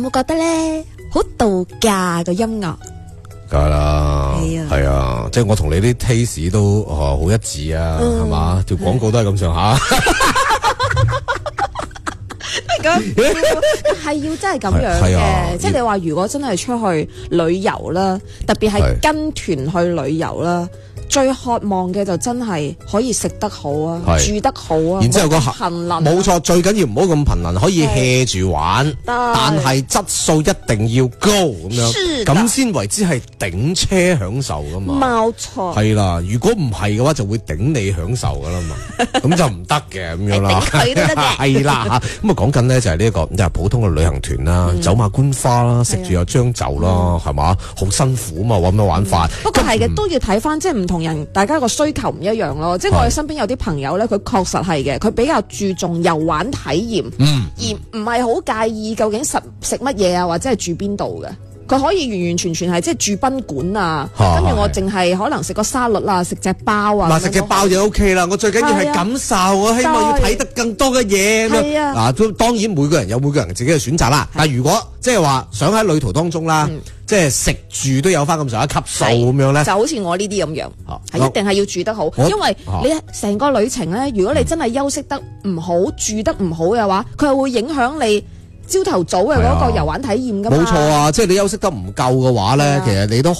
冇覺得咧好度假個音樂？ 梗係啦，係啊，即係我同你啲 taste 都好一致啊，係嘛？條廣告都係咁上下。 係要真係咁樣嘅，即係你話如果真係出去旅遊啦，特別係跟團去旅遊啦。最渴望嘅就真係可以食得好啊，住得好啊， 然之後個頻能冇錯，最緊要唔好咁頻能，可以 hea 住玩，但係質素一定要高咁樣，咁先為之係頂車享受噶嘛。 冇錯， 係啦，如果唔係嘅話，就會頂你享受噶啦嘛，咁就唔得嘅咁樣啦。 佢都得嘅， 係啦嚇。咁啊講緊咧就係呢一個就係普通嘅旅行團啦，走馬觀花啦，食住又將就啦，係嘛，好辛苦嘛，咁樣玩法。 不過係嘅，都要睇翻即係唔同人，大家個需求唔一樣咯。即係我哋身邊有啲朋友咧，佢確實係嘅，佢比較注重遊玩體驗，而唔係好介意究竟食乜嘢啊，或者係住邊度嘅。佢可以完完全全係即係住賓館啊，跟住我淨係可能食個沙律啊，食隻包啊。 嗱，食隻包就 OK 啦，我最緊要係感受，我希望要睇得更多嘅嘢。 係啊， 嗱，當然每個人有每個人自己嘅選擇啦。但係如果即係話想喺旅途當中啦，即係食住都有翻咁上下級數咁樣咧， 就好似我呢啲咁樣，係一定係要住得好，因為你成個旅程咧，如果你真係休息得唔好，住得唔好嘅話，佢係會影響你朝頭早嘅嗰個遊玩體驗噶嘛。 冇錯啊，即係你休息得唔夠嘅話咧，其實你都